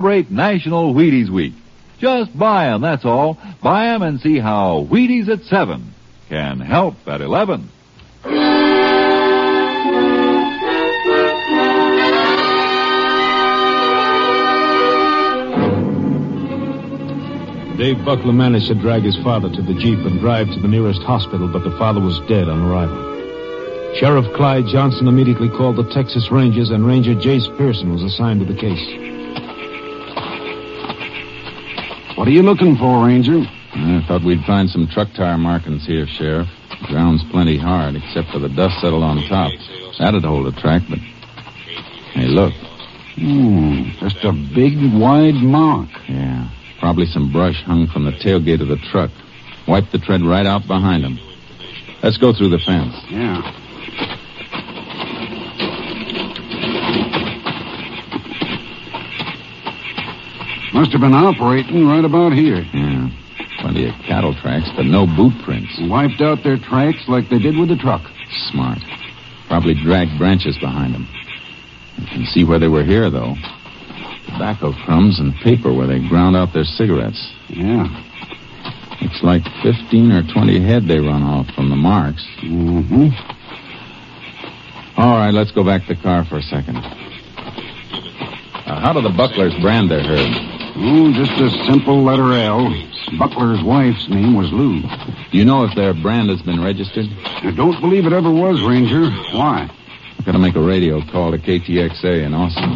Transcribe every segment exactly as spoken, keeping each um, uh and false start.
Celebrate National Wheaties Week. Just buy 'em, that's all. Buy 'em and see how Wheaties at seven can help at eleven. Dave Buckler managed to drag his father to the Jeep and drive to the nearest hospital, but the father was dead on arrival. Sheriff Clyde Johnson immediately called the Texas Rangers, and Ranger Jace Pearson was assigned to the case. What are you looking for, Ranger? I thought we'd find some truck tire markings here, Sheriff. The ground's plenty hard, except for the dust settled on top. That'd hold a track, but... Hey, look. Hmm, just a big, wide mark. Yeah, probably some brush hung from the tailgate of the truck. Wiped the tread right out behind him. Let's go through the fence. Yeah. Must have been operating right about here. Yeah, plenty of cattle tracks, but no boot prints. Wiped out their tracks like they did with the truck. Smart. Probably dragged branches behind them. You can see where they were here, though. Tobacco crumbs and paper where they ground out their cigarettes. Yeah. Looks like fifteen or twenty head they run off from the marks. Mm-hmm. All right, let's go back to the car for a second. Uh, how do the Bucklers brand their herd? Oh, just a simple letter L. Buckler's wife's name was Lou. Do you know if their brand has been registered? I don't believe it ever was, Ranger. Why? I've got to make a radio call to K T X A in Austin.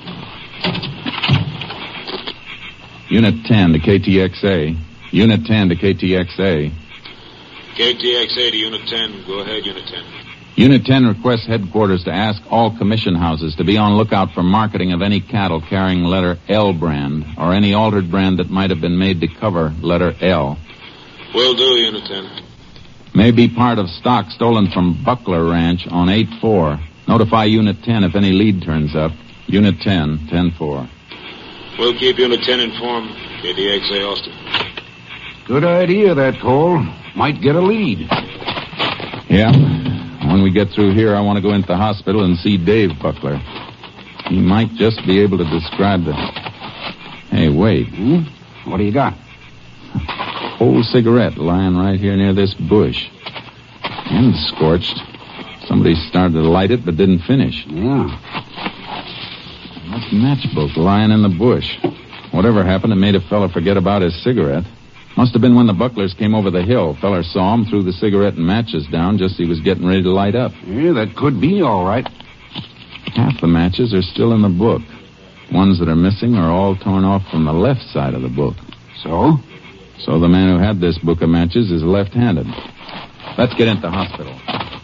Unit ten to K T X A. Unit ten to K T X A. K T X A to Unit ten. Go ahead, Unit ten. Unit ten requests headquarters to ask all commission houses to be on lookout for marketing of any cattle carrying letter L brand or any altered brand that might have been made to cover letter L. Will do, Unit ten. May be part of stock stolen from Buckler Ranch on eight four. Notify Unit ten if any lead turns up. Unit ten, ten four. We'll keep Unit ten informed. K T X A, Austin. Good idea, that call. Might get a lead. Yeah. When we get through here, I want to go into the hospital and see Dave Buckler. He might just be able to describe the... Hey, wait. Hmm? What do you got? Whole cigarette lying right here near this bush. And scorched. Somebody started to light it but didn't finish. Yeah. That matchbook lying in the bush. Whatever happened, it made a fella forget about his cigarette. Must have been when the Bucklers came over the hill. Feller saw him, threw the cigarette and matches down just as he was getting ready to light up. Yeah, that could be all right. Half the matches are still in the book. Ones that are missing are all torn off from the left side of the book. So? So the man who had this book of matches is left-handed. Let's get into the hospital.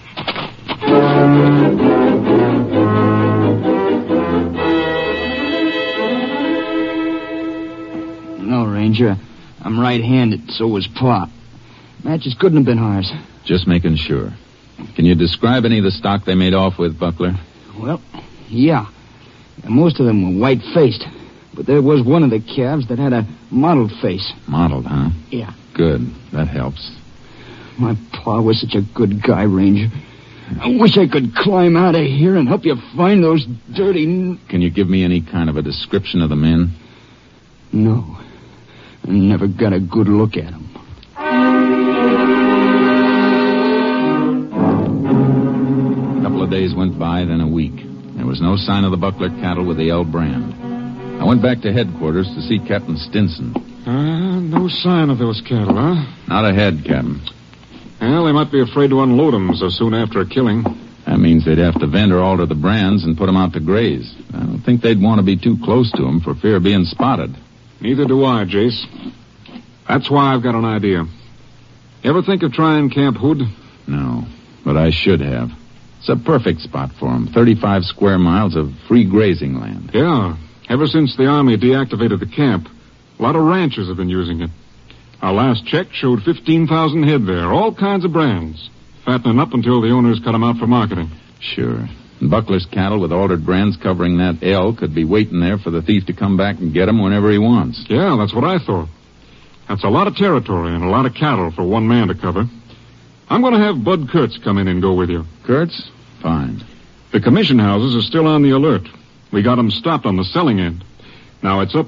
No, Ranger. I'm right-handed, so was Pop. Matches couldn't have been ours. Just making sure. Can you describe any of the stock they made off with, Buckler? Well, yeah. Most of them were white-faced. But there was one of the calves that had a mottled face. Mottled, huh? Yeah. Good. That helps. My pa was such a good guy, Ranger. I wish I could climb out of here and help you find those dirty... Can you give me any kind of a description of the men? No. I never got a good look at them. A couple of days went by, then a week. There was no sign of the Buckler cattle with the L brand. I went back to headquarters to see Captain Stinson. Uh, no sign of those cattle, huh? Not ahead, Captain. Well, they might be afraid to unload them so soon after a killing. That means they'd have to vend or alter the brands and put them out to graze. I don't think they'd want to be too close to them for fear of being spotted. Neither do I, Jace. That's why I've got an idea. Ever think of trying Camp Hood? No, but I should have. It's a perfect spot for them. thirty-five square miles of free grazing land. Yeah. Ever since the Army deactivated the camp, a lot of ranchers have been using it. Our last check showed fifteen thousand head there, all kinds of brands. Fattening up until the owners cut them out for marketing. Sure. And Buckler's cattle with altered brands covering that L could be waiting there for the thief to come back and get them whenever he wants. Yeah, that's what I thought. That's a lot of territory and a lot of cattle for one man to cover. I'm going to have Bud Kurtz come in and go with you. Kurtz? Fine. The commission houses are still on the alert. We got them stopped on the selling end. Now, it's up